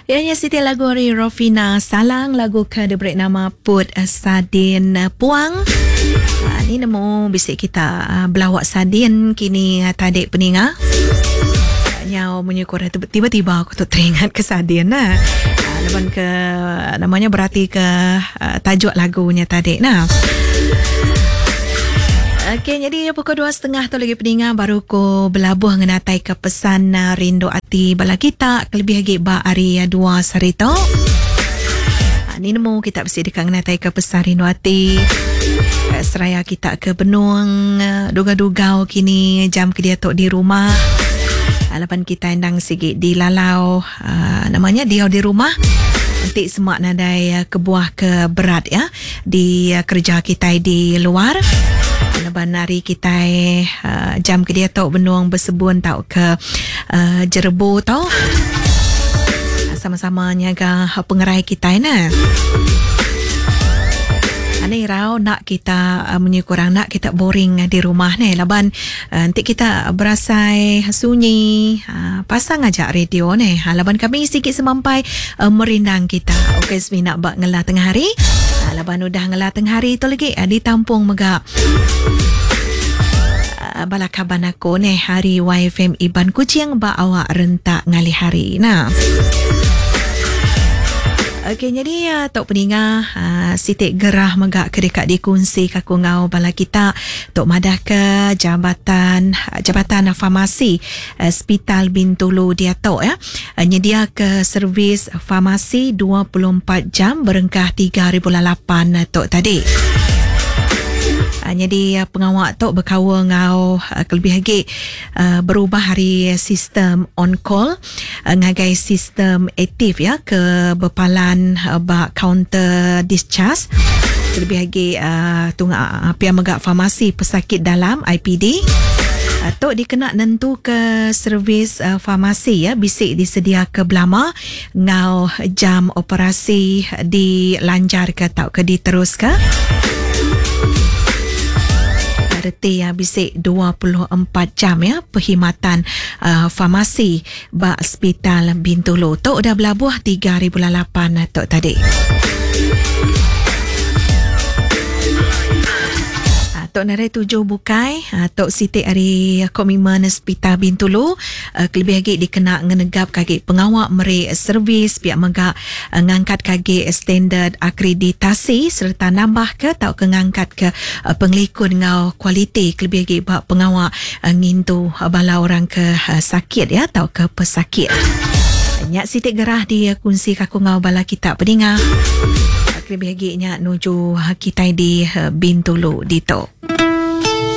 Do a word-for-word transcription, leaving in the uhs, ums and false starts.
Ianya Siti lagu dari Rofina Salang, lagu ke diberi nama Put Sadin Puang. Ha, ni nemu bisik kita uh, belawak sadin kini uh, tadik peninga. Nyau menyukur tiba-tiba aku tu teringat ke sadin nah. Uh, lepas ke namanya berarti ke uh, tajuk lagunya tadik nah. Okey, jadi pukul dua setengah tu lagi peninga baru ko belabuh ngenatai ke pesan uh, rindu hati bala kita kelebih lagi ba hari uh, dua sarito. Ha, ni nemu kita mesti dekat ngenatai ke pesan rindu hati. Uh, seraya kita ke benung uh, duga-dugau kini jam ke dia tok di rumah. Halapan kita endang sikit di lalau uh, namanya dia di rumah. Nanti semak nadai uh, kebuah ke berat ya di uh, kerja kita di luar. Leban hari kita uh, jam ke dia tau benuang bersebun tau ke uh, Jerebu tau. Sama-sama nyaga pengerai kita nah. Ani rau nak kita uh, menyukurang nak kita boring di rumah ni laban uh, nanti kita berasai sunyi uh, pasang aja radio ni. Ha, laban kami sikit semampai uh, merindang kita. Okey semi nak bak ngelah tengah hari. Ha, laban udah ngelah tengah hari tu lagi uh, ditampung megak uh, balakaban aku ni hari Y F M Iban Kucing ba awak rentak ngali hari. Nah. Okey, jadi uh, tok peninga uh, sitik gerah megak kedekat dikunci kaku ngau bala kita tok madah ke jabatan uh, jabatan farmasi uh, Hospital Bintulu dia tok ya. Uh, nyedia ke servis farmasi dua puluh empat jam berengkah tiga ribu lapan uh, tok tadi. Uh, jadi uh, pengawak tok berkawa ngau uh, kelebih lagi uh, berubah hari sistem on call uh, ngagai sistem aktif ya ke bepalan uh, bak counter discharge kelebih lagi uh, tunggu pihak megak farmasi pesakit dalam I P D. Uh, tok dikena nentu ke servis uh, farmasi ya bisik disedia ke belama ngau jam operasi dilanjar ke tau ke diterus ke reti ya bisik dua puluh empat jam ya perkhidmatan uh, farmasi bak Hospital Bintulu. Tok dah belabuh tiga ribu lapan tok tadi. Tok narai tujuh bukai tok sitik hari komitmen Hospital Bintulu uh, kelebih lagi dikena ngenegap kaki pengawak meri servis pihak megak uh, ngangkat kaki standard akreditasi serta nambah ke tau ke ngangkat ke uh, penglikun ngau kualiti kelebih lagi bak pengawak uh, ngintu uh, bala orang ke uh, sakit ya tau ke pesakit. Nyak sitik gerah di uh, kunci kaku ngau bala kita peninga. Kelebih lagi nyak nuju uh, kita di uh, Bintulu dito.